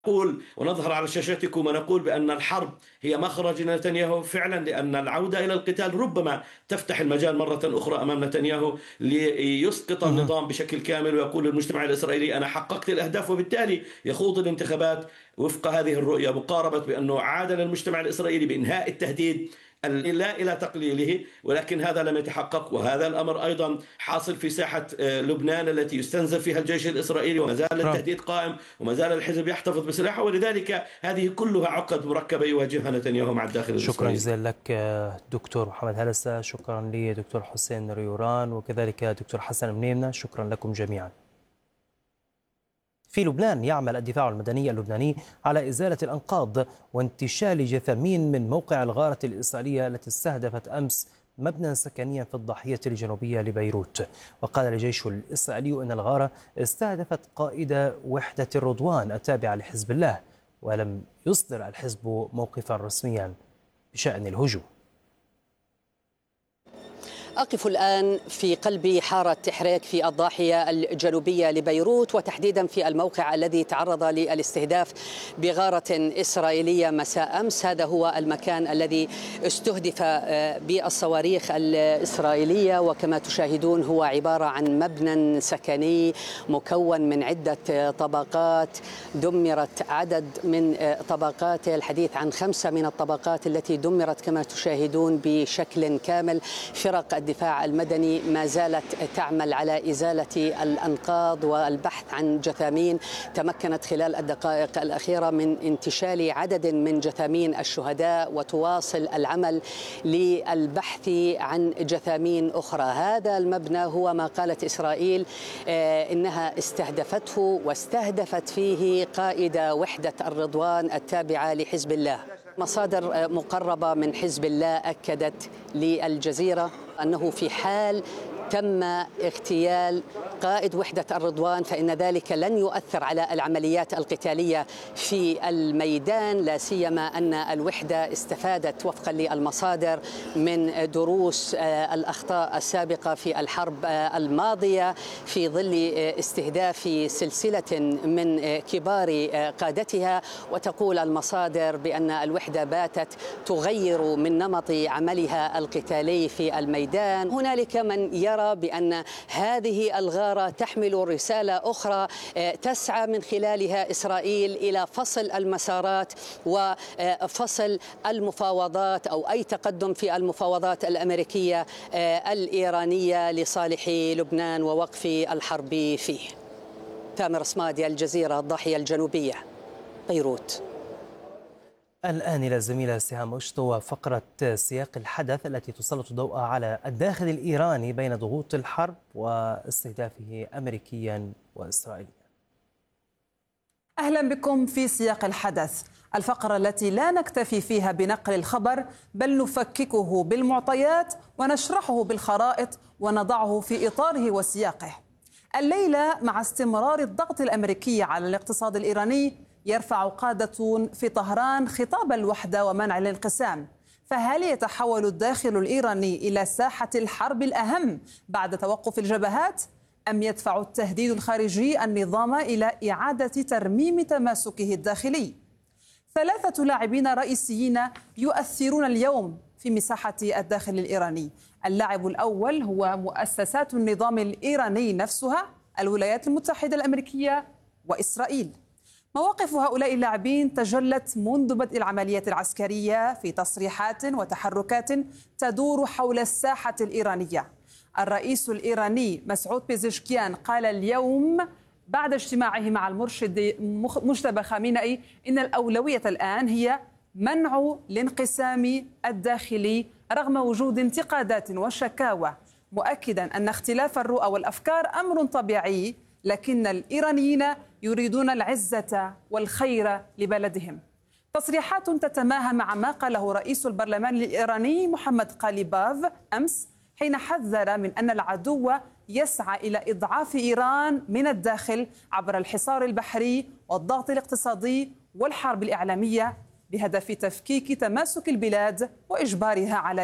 نقول ونظهر على شاشتكم ونقول بأن الحرب هي مخرج نتنياهو فعلا، لأن العودة إلى القتال ربما تفتح المجال مرة أخرى أمام نتنياهو ليسقط مهم. النظام بشكل كامل، ويقول للمجتمع الإسرائيلي أنا حققت الأهداف، وبالتالي يخوض الانتخابات وفق هذه الرؤية، مقاربة بأنه عاد للمجتمع الإسرائيلي بإنهاء التهديد لا إلى تقليله، ولكن هذا لم يتحقق. وهذا الأمر أيضا حاصل في ساحة لبنان التي يستنزف فيها الجيش الإسرائيلي، وما زال شكرا. التهديد قائم، وما زال الحزب يحتفظ بسلاحه، ولذلك هذه كلها عقد مركبة يواجهها نتنياهو مع الداخل شكرا الإسرائيلي. جزيلا لك دكتور محمد هلسة، شكرا لدكتور حسين ريوران، وكذلك دكتور حسن منيمنة، شكرا لكم جميعا. في لبنان يعمل الدفاع المدني اللبناني على إزالة الأنقاض وانتشال جثامين من موقع الغارة الإسرائيلية التي استهدفت أمس مبنى سكنيا في الضاحية الجنوبية لبيروت. وقال الجيش الإسرائيلي أن الغارة استهدفت قائد وحدة الرضوان التابعة لحزب الله، ولم يصدر الحزب موقفا رسميا بشأن الهجوم. أقف الآن في قلب حارة تحريك في الضاحية الجنوبية لبيروت، وتحديدا في الموقع الذي تعرض للاستهداف بغارة إسرائيلية مساء أمس. هذا هو المكان الذي استهدف بالصواريخ الإسرائيلية، وكما تشاهدون هو عبارة عن مبنى سكني مكون من عدة طبقات، دمرت عدد من طبقاته، الحديث عن 5 من الطبقات التي دمرت كما تشاهدون بشكل كامل. فرق الدفاع المدني ما زالت تعمل على إزالة الأنقاض والبحث عن جثامين. تمكنت خلال الدقائق الأخيرة من انتشال عدد من جثامين الشهداء، وتواصل العمل للبحث عن جثامين أخرى. هذا المبنى هو ما قالت إسرائيل إنها استهدفته واستهدفت فيه قائد وحدة الرضوان التابعة لحزب الله. مصادر مقربة من حزب الله أكدت للجزيرة أنه في حال تم اغتيال قائد وحدة الرضوان فإن ذلك لن يؤثر على العمليات القتالية في الميدان، لا سيما أن الوحدة استفادت وفقا للمصادر من دروس الأخطاء السابقة في الحرب الماضية في ظل استهداف سلسلة من كبار قادتها. وتقول المصادر بأن الوحدة باتت تغير من نمط عملها القتالي في الميدان. هنالك من يرى بأن هذه الغارة تحمل رسالة أخرى تسعى من خلالها إسرائيل إلى فصل المسارات وفصل المفاوضات أو أي تقدم في المفاوضات الأمريكية الإيرانية لصالح لبنان ووقف الحرب فيه. تامر صمادي، الجزيرة، الضاحية الجنوبية، بيروت. الآن إلى الزميلة سهام أشطو وفقرة سياق الحدث التي تسلط الضوء على الداخل الإيراني بين ضغوط الحرب واستهدافه أمريكيا وإسرائيليا. أهلا بكم في سياق الحدث، الفقرة التي لا نكتفي فيها بنقل الخبر بل نفككه بالمعطيات ونشرحه بالخرائط ونضعه في إطاره وسياقه. الليلة مع استمرار الضغط الأمريكي على الاقتصاد الإيراني يرفع قادة في طهران خطاب الوحدة ومنع الانقسام. فهل يتحول الداخل الإيراني إلى ساحة الحرب الأهم بعد توقف الجبهات؟ أم يدفع التهديد الخارجي النظام إلى إعادة ترميم تماسكه الداخلي؟ 3 لاعبين رئيسيين يؤثرون اليوم في مساحة الداخل الإيراني. اللاعب الأول هو مؤسسات النظام الإيراني نفسها، الولايات المتحدة الأمريكية وإسرائيل. مواقف هؤلاء اللاعبين تجلت منذ بدء العمليات العسكرية في تصريحات وتحركات تدور حول الساحة الإيرانية. الرئيس الإيراني مسعود بيزشكيان قال اليوم بعد اجتماعه مع المرشد مجتبى خامنئي إن الأولوية الآن هي منع الانقسام الداخلي رغم وجود انتقادات وشكاوى، مؤكدا أن اختلاف الرؤى والأفكار أمر طبيعي، لكن الإيرانيين يريدون العزة والخير لبلدهم. تصريحات تتماهى مع ما قاله رئيس البرلمان الإيراني محمد قاليباف أمس حين حذر من أن العدو يسعى إلى إضعاف إيران من الداخل عبر الحصار البحري والضغط الاقتصادي والحرب الإعلامية بهدف تفكيك تماسك البلاد وإجبارها على